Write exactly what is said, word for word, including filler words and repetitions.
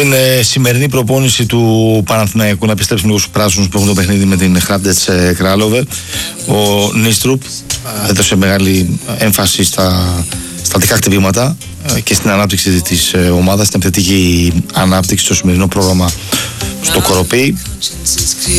Στην ε, σημερινή προπόνηση του Παναθηναϊκού, να επιστρέψουμε λίγο στους πράσινους που έχουν το παιχνίδι με την Χράντετς ε, Κράλοβε, ο Νίστρουπ ε, έδωσε μεγάλη έμφαση στα, στα δικά χτυπήματα ε, και στην ανάπτυξη της ε, ομάδας, στην επιθετική ανάπτυξη στο σημερινό πρόγραμμα στο Κοροπή.